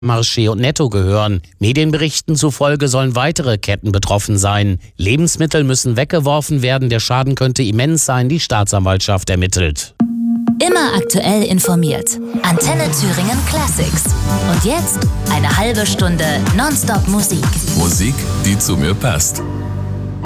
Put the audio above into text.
Marché und Netto gehören. Medienberichten zufolge sollen weitere Ketten betroffen sein. Lebensmittel müssen weggeworfen werden, der Schaden könnte immens sein, die Staatsanwaltschaft ermittelt. Immer aktuell informiert. Antenne Thüringen Classics. Und jetzt eine halbe Stunde Nonstop Musik. Musik, die zu mir passt.